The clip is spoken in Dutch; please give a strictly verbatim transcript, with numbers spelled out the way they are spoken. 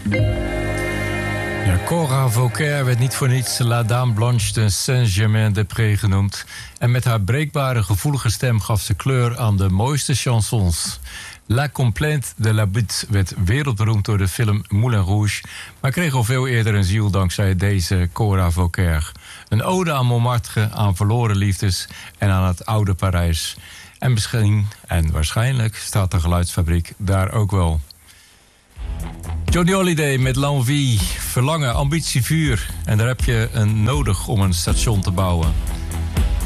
Ja, Cora Vauquer werd niet voor niets La Dame Blanche de Saint-Germain-des-Prés genoemd. En met haar breekbare, gevoelige stem gaf ze kleur aan de mooiste chansons. La Complainte de la Butte werd wereldberoemd door de film Moulin Rouge, maar kreeg al veel eerder een ziel dankzij deze Cora Vauquer. Een ode aan Montmartre, aan verloren liefdes en aan het oude Parijs. En misschien, en waarschijnlijk, staat de geluidsfabriek daar ook wel. Johnny Hallyday met L'Envie, verlangen, ambitie, vuur. En daar heb je een nodig om een station te bouwen.